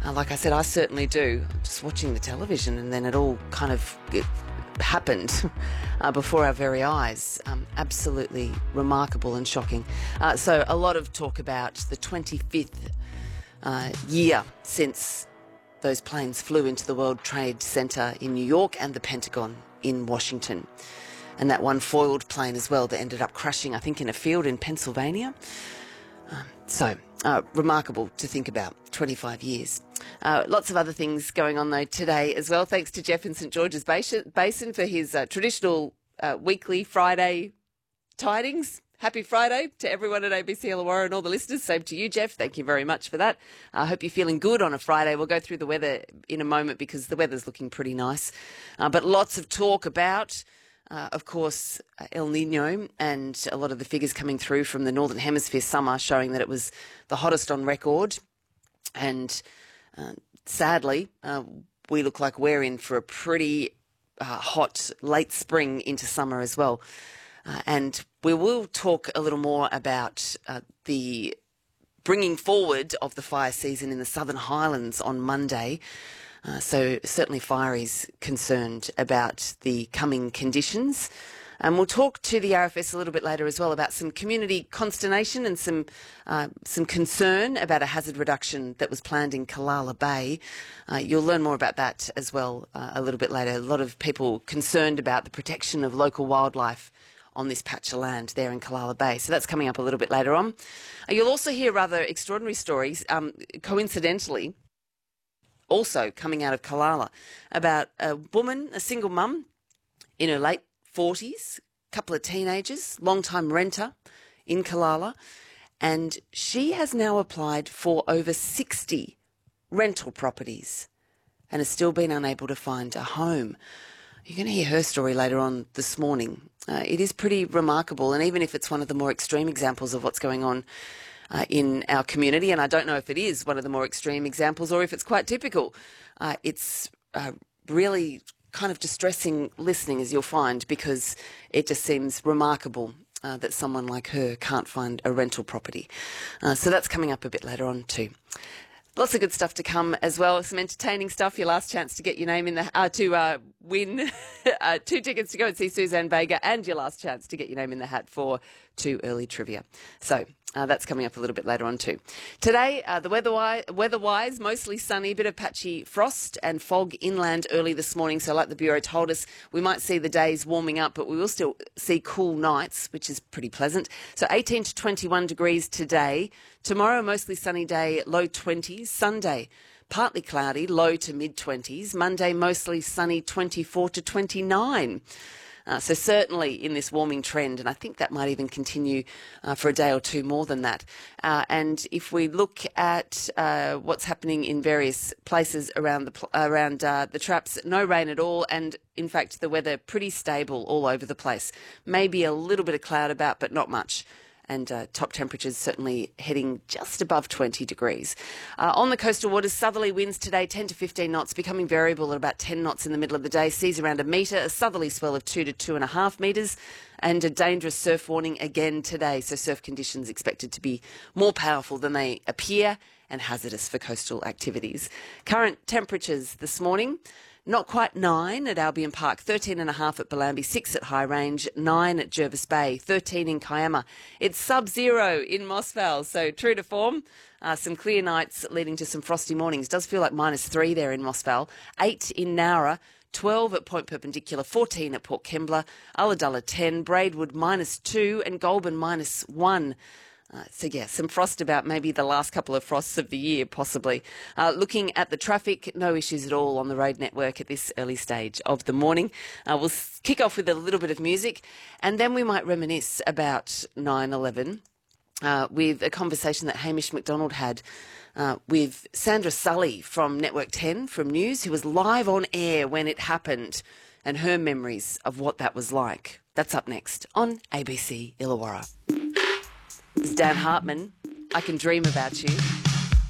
Like I said, I certainly do. Just watching the television, and then it happened before our very eyes. Absolutely remarkable and shocking. So a lot of talk about the 25th year since those planes flew into the World Trade Center in New York and the Pentagon in Washington. And that one foiled plane as well that ended up crashing, I think, in a field in Pennsylvania. Remarkable to think about, 25 years. Lots of other things going on, though, today as well. Thanks to Jeff in St George's Basin for his traditional weekly Friday tidings. Happy Friday to everyone at ABC Illawarra and all the listeners. Same to you, Jeff. Thank you very much for that. I hope you're feeling good on a Friday. We'll go through the weather in a moment because the weather's looking pretty nice. But lots of talk about, of course, El Nino, and a lot of the figures coming through from the Northern Hemisphere summer showing that it was the hottest on record. And sadly, we look like we're in for a pretty hot late spring into summer as well. And we will talk a little more about the bringing forward of the fire season in the Southern Highlands on Monday. So certainly Fire is concerned about the coming conditions. And we'll talk to the RFS a little bit later as well about some community consternation and some concern about a hazard reduction that was planned in Callala Bay. You'll learn more about that as well a little bit later. A lot of people concerned about the protection of local wildlife on this patch of land there in Callala Bay. So that's coming up a little bit later on. You'll also hear rather extraordinary stories, coincidentally, also coming out of Callala, about a woman, a single mum in her late 40s, couple of teenagers, long-time renter in Callala, and she has now applied for over 60 rental properties and has still been unable to find a home. You're going to hear her story later on this morning. It is pretty remarkable, and even if it's one of the more extreme examples of what's going on in our community, and I don't know if it is one of the more extreme examples or if it's quite typical, it's really kind of distressing listening, as you'll find, because it just seems remarkable that someone like her can't find a rental property. So that's coming up a bit later on too. Lots of good stuff to come as well. Some entertaining stuff. Your last chance to get your name in the to win 2 tickets to go and see Suzanne Vega, and your last chance to get your name in the hat for 2 early trivia. So that's coming up a little bit later on too. Today, the weather-wise, mostly sunny, bit of patchy frost and fog inland early this morning. So like the Bureau told us, we might see the days warming up, but we will still see cool nights, which is pretty pleasant. So 18 to 21 degrees today. Tomorrow, mostly sunny day, low 20s. Sunday, partly cloudy, low to mid-20s. Monday, mostly sunny, 24 to 29. So certainly in this warming trend, and I think that might even continue for a day or two more than that. And if we look at what's happening in various places around the traps, no rain at all, and in fact the weather pretty stable all over the place. Maybe a little bit of cloud about, but not much. And top temperatures certainly heading just above 20 degrees. On the coastal waters, southerly winds today 10 to 15 knots, becoming variable at about 10 knots in the middle of the day. Seas around a metre, a southerly swell of 2 to 2.5 metres, and a dangerous surf warning again today. So surf conditions expected to be more powerful than they appear and hazardous for coastal activities. Current temperatures this morning: not quite 9 at Albion Park, 13.5 at Bellambi, 6 at High Range, 9 at Jervis Bay, 13 in Kiama. It's sub-zero in Mossvale, so true to form. Some clear nights leading to some frosty mornings. Does feel like -3 there in Mossvale. 8 in Nowra, 12 at Point Perpendicular, 14 at Port Kembla, Ulladulla 10, Braidwood -2 and Goulburn -1. So, yeah, some frost about, maybe the last couple of frosts of the year, possibly. Looking at the traffic, no issues at all on the road network at this early stage of the morning. We'll kick off with a little bit of music, and then we might reminisce about 9/11 with a conversation that Hamish McDonald had with Sandra Sully from Network 10 from News, who was live on air when it happened, and her memories of what that was like. That's up next on ABC Illawarra. This is Dan Hartman, I Can Dream About You.